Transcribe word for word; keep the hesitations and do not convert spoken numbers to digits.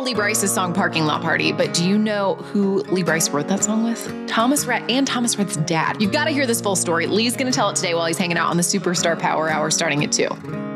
Lee Brice's song Parking Lot Party, but do you know who Lee Brice wrote that song with? Thomas Rhett and Thomas Rhett's dad. You've got to hear this full story. Lee's going to tell it today while he's hanging out on the Superstar Power Hour starting at two.